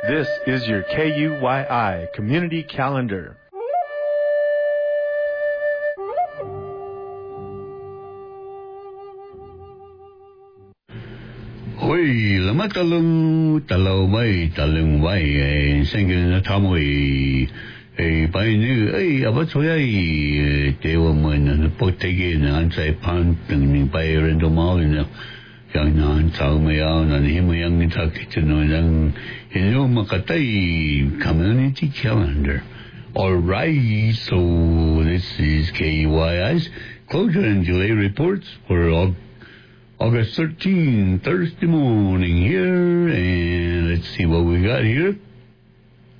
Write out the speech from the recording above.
This is your KUYI Community Calendar. Oi, lama talau bai, sengin na tamoi, bai ni, apa soya dewa mana na potege na ansai pan ni bai rendo mau na, yang na ansau mayau na ni yang ni tak kitno yang, makatai community calendar. All right, so this is KUYI's closure and delay reports for August 13, Thursday morning here, and let's see what we got here.